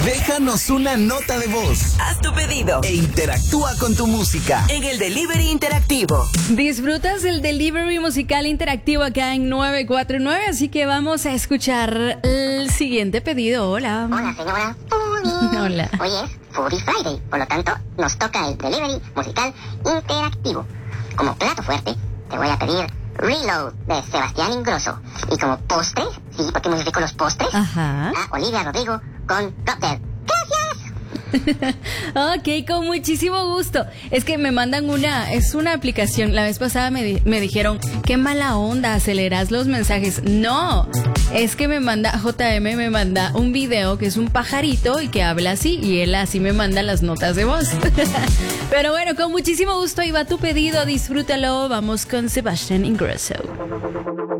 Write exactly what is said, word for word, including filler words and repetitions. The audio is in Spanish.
Déjanos una nota de voz. Haz tu pedido E interactúa con tu música en el Delivery Interactivo. Disfrutas el Delivery musical interactivo acá en nueve cuatro nueve, así que vamos a escuchar el siguiente pedido. Hola. Hola, señora Foodie. Hola. Hoy es Foodie Friday, por lo tanto, nos toca el Delivery musical interactivo. Como plato fuerte, te voy a pedir Reload de Sebastián Ingrosso. Y como postre, sí, porque muy rico los postres, Ajá. a Olivia Rodrigo con Cocktail. ¡Gracias! Ok, con muchísimo gusto. Es que me mandan una, es una aplicación. La vez pasada me, di- me dijeron, qué mala onda, aceleras los mensajes. No, es que me manda, J M me manda un video que es un pajarito y que habla así, y él así me manda las notas de voz. Pero bueno, con muchísimo gusto, ahí va tu pedido, disfrútalo. Vamos con Sebastián Ingrosso.